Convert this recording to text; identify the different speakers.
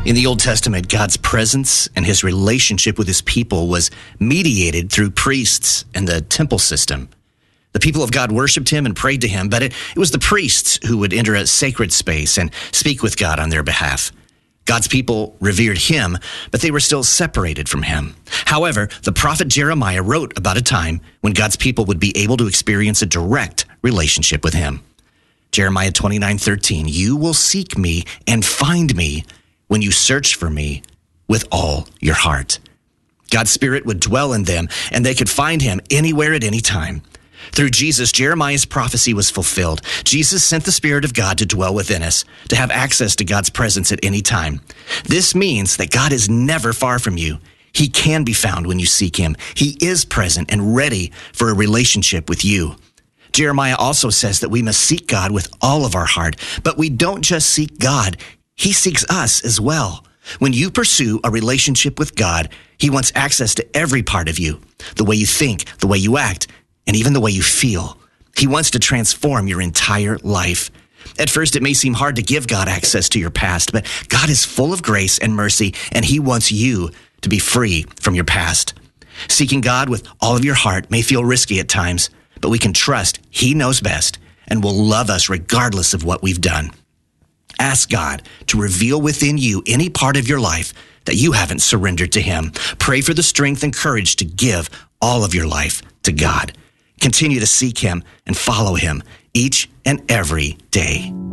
Speaker 1: In the Old Testament, God's presence and his relationship with his people was mediated through priests and the temple system. The people of God worshiped him and prayed to him, but it was the priests who would enter a sacred space and speak with God on their behalf. God's people revered him, but they were still separated from him. However, the prophet Jeremiah wrote about a time when God's people would be able to experience a direct relationship with him. Jeremiah 29:13, "You will seek me and find me when you search for me with all your heart." God's Spirit would dwell in them, and they could find him anywhere at any time. Through Jesus, Jeremiah's prophecy was fulfilled. Jesus sent the Spirit of God to dwell within us, to have access to God's presence at any time. This means that God is never far from you. He can be found when you seek him. He is present and ready for a relationship with you. Jeremiah also says that we must seek God with all of our heart, but we don't just seek God. He seeks us as well. When you pursue a relationship with God, he wants access to every part of you, the way you think, the way you act, and even the way you feel. He wants to transform your entire life. At first, it may seem hard to give God access to your past, but God is full of grace and mercy, and he wants you to be free from your past. Seeking God with all of your heart may feel risky at times, but we can trust he knows best and will love us regardless of what we've done. Ask God to reveal within you any part of your life that you haven't surrendered to him. Pray for the strength and courage to give all of your life to God. Continue to seek him and follow him each and every day.